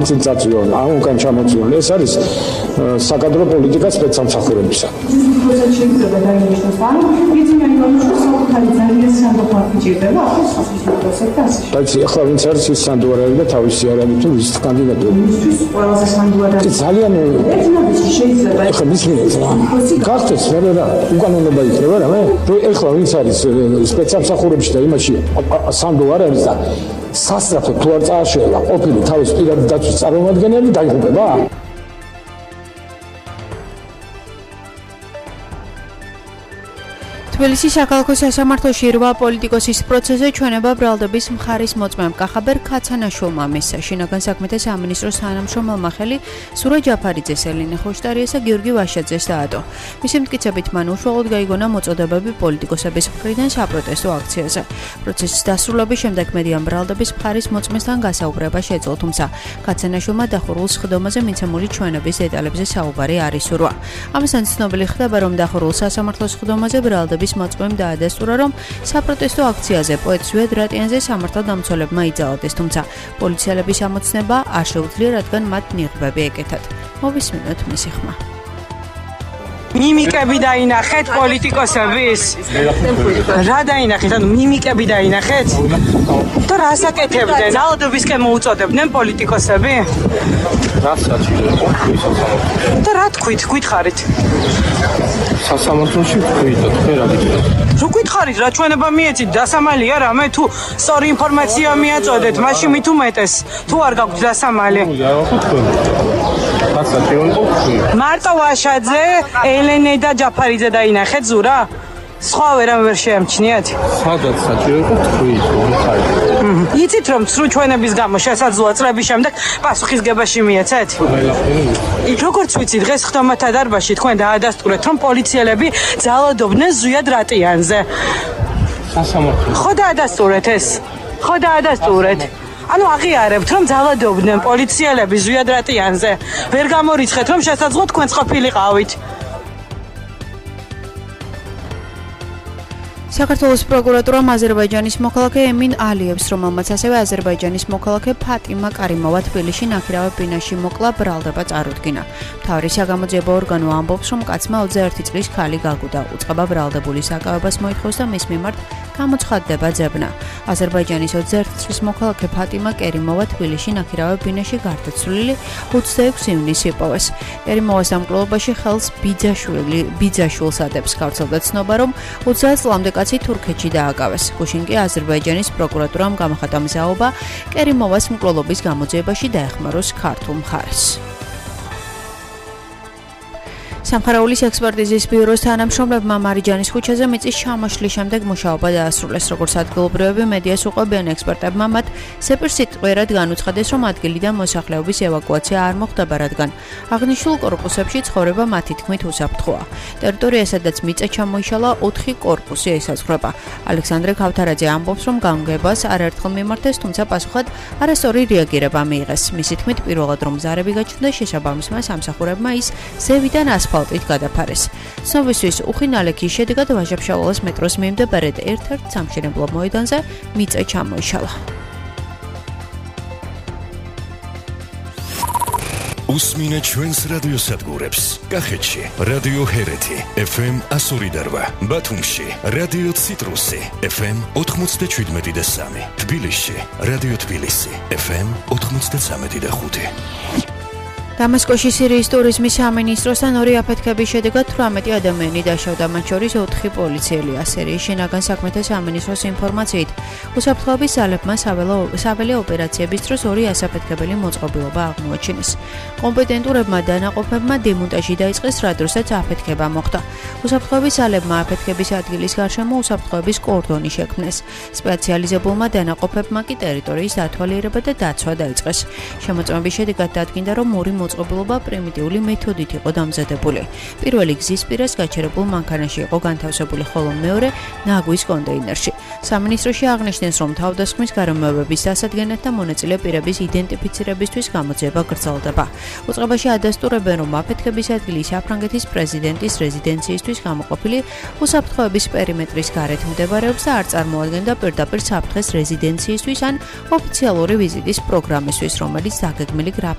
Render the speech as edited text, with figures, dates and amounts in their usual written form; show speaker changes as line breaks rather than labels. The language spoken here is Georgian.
წაწიონ, ან უკან ჩამოწიონ. ეს არის საკადრო პოლიტიკა სპეცსამსახურებისა.
შეიძლება დაინიშნოს, ან ეცინი აინიშნოს საკუთარი ძალიან სანდო პარტიჭირდება, ახლა სოციალისტებს და ასე.
բայց ახლა ვინც არის ის სანდუარელი და თავისი არ არის თუ ვის კანდიდატურა.
მისთვის ყველაზე სანდუარელი.
ძალიან
ერთმანეთში შეიძლება
ახლა მისმინეთ რა. გახდეს მე რა უკანონობა იქნება რა მე. თუ ახლა ვინც არის სპეცსამსახურებში და იმაში სანდუარი არის და სასწრაფოდ თუ არ წააშელა ყოფილი თავის პირადი დაცვის წარმომადგენელი დაიღუპება.
თბილისის საქალაქო სასამართლოში 8 პოლიტიკოსის პროცესზე ჩვენება ბრალდების მხარის მოწმემ კახაბერ ქაცანაშვილმა მისცა. შინაგან საქმეთა სამინისტროს თანამშრომელმა ხელი სურა ჯაფარიძეს, ელინე ხოშტარიესა, გიორგი ვაშაძეს დაადო. მისი მტკიცებით მან უშუალოდ გაიგონა მოწოდებები პოლიტიკოსების მხრიდან საპროტესტო აქციაზე. პროცესის დასრულების შემდეგ მედიამ ბრალდების მხარის მოწმესთან გასაუბრება შეძლო, თუმცა ქაცანაშვილმა დახურულ სხდომაზე მიცემული ჩვენების დეტალებზე საუბარი არ ისურვა. ამასთან ცნობილი ხდება, რომ დახურულ სასამართლოს სხდომაზე ბრალდების მოწმემ დაადასტურა, რომ საპროტესტო აქციაზე პოეტ ზვიად რატიანზე სამართალდამცველებმა იძალოდეს, თუმცა პოლიციელების ამოცნება არ შეუძლია, რადგან მათ ნიღბები ეკეთათ. მოვისმინოთ მისი ხმა.
მიმიკები დაინახეთ პოლიტიკოსების. რა დაინახეთ? ანუ მიმიკები დაინახეთ? და რას აკეთებდნენ? ძალადობისკენ მოუწოდებდნენ პოლიტიკოსები?
რა საჭიროა?
და რა თქვით? გითხარით?
სასამართლოში თქვით, რა გითხარით?
რო გითხარით, რა ჩვენება მიეცით, დასამალია რა, მე თუ სწორი ინფორმაცია მიაწოდეთ, მაშინ მით უმეტეს. თუ არ გაგვთ დასამალი. მარტო ვაშაძე, ელენე და ჯაფარიძე დაინახეთ ზურა? სხვა ვერამ ვერ შეამჩნიათ?
სადაც საჭირო იყო თქვით, გითხარით.
იცით რომ სრულ ჩვენების გამო შესაძლოა წლების შემდეგ პასუხისგებაში მიეცეთ? როგორც ვიცი, დღეს ხდომათა დარბაზში თქვენ დაადასტურეთ, რომ პოლიციელები ძალადობდნენ ზვიად რატიანზე.
სასამართლო.
ხო დაადასტურეთ ეს? ხო დაადასტურეთ? ანუ აღიარებთ, რომ ძალადობდნენ პოლიციელები ზვიად რატიანზე. ვერ გამორიცხეთ, რომ შესაძლოა თქვენც ყოფილიყავით.
საქართველოს პროკურატურამ აზერბაიჯანის მოქალაქე ემინ ალიევს, რომელმაც ასევე აზერბაიჯანის მოქალაქე ფატიმა კარიმოვა თბილისში ნაქირავე ბინაში მოკლა, ბრალდება წარუდგინა. მთავარი საგამოძიებო ორგანო ამბობს, რომ კაცმა 21 წლის ქალი გაგუდა, უწყება ბრალდებულის აკავებას მოითხოვს და მის მიმართ გამოცხადდება ძებნა. აზერბაიჯანის 21 წლის მოქალაქე ფატიმა კერიმოვა თბილისში ნაქირავე ბინაში გარდაცვლილი 26 ივნისს იპოვეს. კერიმოვას დამკვლელობაში ხელს ბიძაშვილს ადებს. გავრცელდა ცნობა, რომ 30 წლამდე კაცი თურქეთში დააკავეს. გუშინ კი აზერბაიჯანის პროკურატურამ გამოხატა მზაობა კერიმოვას მკვლელობის გამოძიებაში დაეხმაროს ქართულ მხარეს. სამხარაულის ექსპერტიზის ბიუროს თანამშრომლებმა მარიჯანის ქუჩაზე მიწის ჩამოშლის შემდეგ მუშაობა დაასრულეს. როგორც ადგილობრივები მედიას უყვებიან, ექსპერტებმა მათ სეპირსიტყვიერად განუცხადეს, რომ ადგილიდან მოსახლეობის ევაკუაცია არ მოხდება, რადგან აღნიშნულ კორპუსებში ცხოვრება მათი თქმით უსაფრთხოა. ტერიტორია, სადაც მიწა ჩამოიშალა, 4 კორპუსი ესაზღვრება. ალექსანდრე ქავთარაძე ამბობს, რომ გამგებას არაერთხელ მიმართეს, თუმცა პასუხად არასწორი რეაგირება მიიღეს. მისი თქმით, პირველად რომ ზარები გაჩნდა, შესაბამისმა სამსახურებმა ის ზევიდან ასფალტით გადაფარეს. ცნობისთვის უხინალექის შედეგად ვაჟა-ფშაველას მეტროს მიმდებარედ ერთ-ერთ სამშენებლო მოედანზე მიწა ჩამოიშალა.
უსმინე ჩვენს რადიოსადგურებს. კახეთში რადიო ჰერეთი FM 102.8, ბათუმში რადიო ციტრუსი FM 97.3, თბილისში რადიო თბილისი FM 93.5.
დამასკოში სირიის ტურიზმის სამინისტროსთან 2 აფეთქების შედეგად 18 ადამიანი დაშავდა, მათ შორის 4 პოლიციელია. სირიის შინაგან საქმეთა სამინისტროს ინფორმაციით, უსაფრთხოების ძალებმა საველე ოპერაციების დროს 2 ასაფეთქებელი მოწყობილობა აღმოაჩინეს. კომპეტენტურებმა დანაყოფებმა დემონტაჟი დაიწყეს, რა დროსაც აფეთქება მოხდა. უსაფრთხოების ძალებმა აფეთქების ადგილის გარშემო უსაფრთხოების კორდონი შექმნეს. სპეციალიზებულმა დანაყოფებმა კი ტერიტორიის დათვალიერება და დაცვა დაიწყეს. შემოწმების შედეგად დადგინდა, რომ 2 მოწყობილობა პრიმიტიული მეთოდით იყო დამზადებული. პირველი გზის პირას გაჩერებულ მანქანაში იყო განთავსებული, ხოლო მეორე ნაგვის კონტეინერში. სამინისტროში აღნიშნეს, რომ თავდასხმის გარემოებების დასადგენად და მონაწილე პირების იდენტიფიცირებისთვის გამოძიება გრძელდება. უწყებაში ადასტურებენ, რომ აფეთქების ადგილი საფრანგეთის პრეზიდენტის რეზიდენციისთვის გამოყოფილი უსაფრთხოების პერიმეტრის გარეთ მდებარეობს და არ წარმოადგენდა პირდაპირ საფრთხეს რეზიდენციისთვის ან ოფიციალური ვიზიტის პროგრამისთვის, რომელიც დაგეგმილი